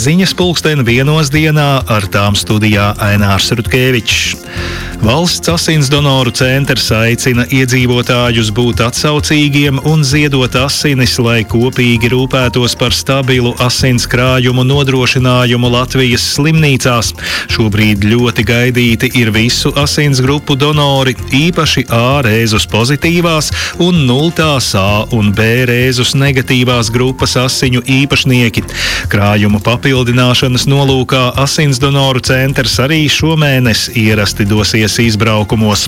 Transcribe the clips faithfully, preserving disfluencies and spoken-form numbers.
Ziņas pulksten vienos dienā, ar tām studijā Ainārs Rutkevičs. Valsts asins donoru centrs aicina iedzīvotājus būt atsaucīgiem un ziedot asinis, lai kopīgi rūpētos par stabilu asins krājumu nodrošinājumu Latvijas slimnīcās. Šobrīd ļoti gaidīti ir visu asins grupu donori, īpaši A rēzus pozitīvās un nultās A un B rēzus negatīvās grupas asiņu īpašnieki. Krājumu papildināšanas nolūkā asins donoru centrs arī šomēnes ierasti dosies izbraukumos.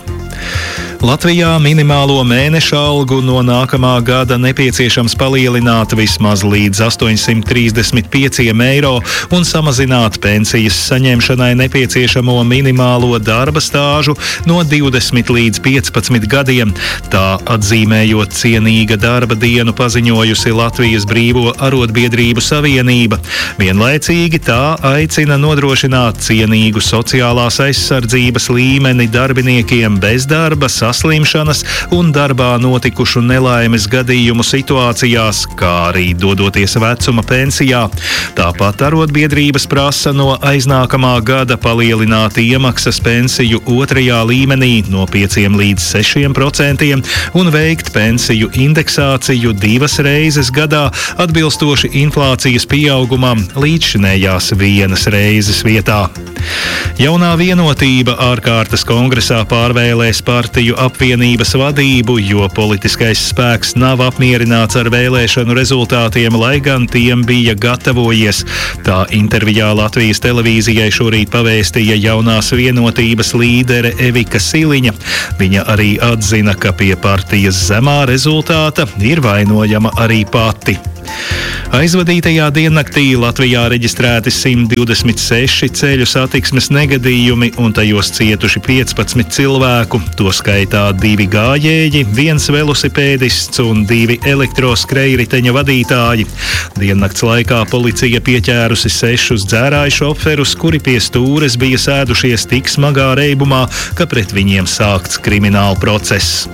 Latvijā minimālo mēneša algu no nākamā gada nepieciešams palielināt vismaz līdz astoņsimt trīsdesmit pieciem eiro un samazināt pensijas saņemšanai nepieciešamo minimālo darba stāžu no divdesmit līdz piecpadsmit gadiem. Tā atzīmējot cienīga darba dienu paziņojusi Latvijas Brīvo arotbiedrību savienība. Vienlaicīgi tā aicina nodrošināt cienīgu sociālās aizsardzības līmeni darbiniekiem bez darba, saslimšanas un darbā notikušu nelaimes gadījumu situācijās, kā arī dodoties vecuma pensijā. Tāpat arotbiedrības prasa no aiznākamā gada palielināt iemaksas pensiju otrajā līmenī no pieciem līdz sešiem procentiem un veikt pensiju indeksāciju divas reizes gadā atbilstoši inflācijas pieaugumam līdzšinējās vienas reizes vietā. Jaunā vienotība ārkārtas kongresā pārvēlēs partiju apvienības vadību, jo politiskais spēks nav apmierināts ar vēlēšanu rezultātiem, lai gan tiem bija gatavojies. Tā intervijā Latvijas televīzijai šorīt pavēstīja jaunās vienotības līdere Evika Siliņa. Viņa arī atzina, ka pie partijas zemā rezultāta ir vainojama arī pati. Aizvadītajā diennaktī Latvijā reģistrēti simt divdesmit seši ceļu satiksmes negadījumi un tajos cietuši piecpadsmit cilvēku, to skaitā divi gājēji, viens velosipēdists un divi elektroskrejriteņa vadītāji. Diennakts laikā policija pieķērusi sešus dzērāju šoferus, kuri pie stūres bija sēdušies tik smagā reibumā, ka pret viņiem sākts krimināla process.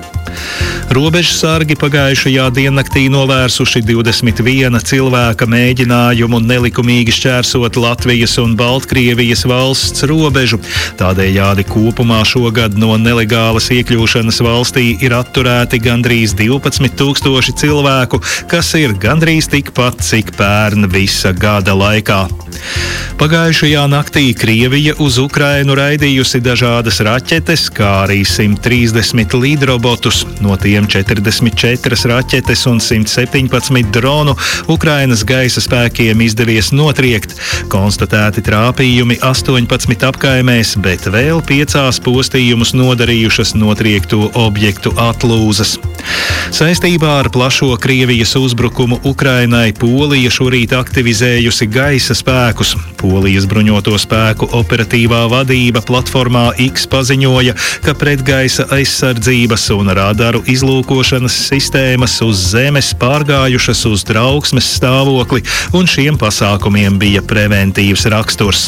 Robežsargi pagājušajā diennaktī novērsuši divdesmit viena cilvēka mēģinājumu nelikumīgi šķērsot Latvijas un Baltkrievijas valsts robežu. Tādējādi kopumā šogad no nelegālas iekļūšanas valstī ir atturēti gandrīz divpadsmit tūkstoši cilvēku, kas ir gandrīz tikpat, cik pērn visa gada laikā. Pagājušajā naktī Krievija uz Ukrainu raidījusi dažādas raķetes, kā arī simt trīsdesmit lidrobotus, no tiem četrdesmit četras raķetes un simt septiņpadsmit dronu Ukrainas gaisa spēkiem izdevies notriekt. Konstatēti trāpījumi astoņpadsmit apkaimēs, bet vēl piecās postījumus nodarījušas notriekto objektu atlūzas. Saistībā ar plašo Krievijas uzbrukumu Ukrainai Polija šorīt aktivizējusi gaisa spēkus. Polijas bruņoto spēku operatīvā vadība platformā X paziņoja, ka pretgaisa aizsardzības un radaru izlūkošanas sistēmas uz zemes pārgājušas uz trauksmes stāvokli, un šiem pasākumiem bija preventīvs raksturs.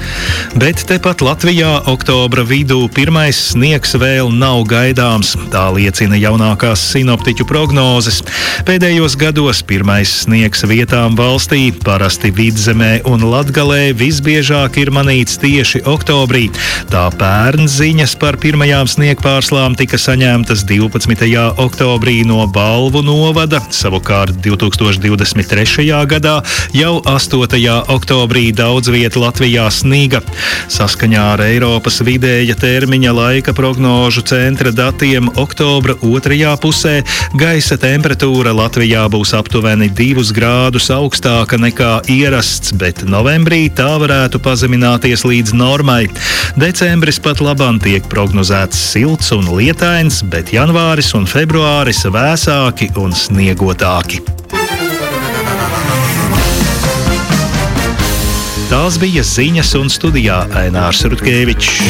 Bet tepat Latvijā oktobra vidū pirmais sniegs vēl nav gaidāms, tā liecina jaunākās sinoptiķu prognozes. Pēdējos gados pirmais sniegs vietām valstī, parasti Vidzemē un Latgalē, visbiežāk ir manīts tieši oktobrī. Tā pērn ziņas par pirmajām sniegpārslām tika saņemtas divpadsmitajā oktobrī no Balvu novada, savukārt divtūkstoš divdesmit trešajā gadā jau astotajā oktobrī daudz viet Latvijā sniga. Saskaņā ar Eiropas vidēja termiņa laika prognožu centra datiem oktobra otrajā pusē gaisa temperatūra Latvijā būs aptuveni divus grādus augstāka nekā ierasts, bet novembrī tā varētu pazemināties līdz normai. Decembris pat labam tiek prognozēts silts un lietains, bet janvāris un februāris vēsāki un sniegotāki. Tās bija ziņas un studijā Ainārs Rutkevičs.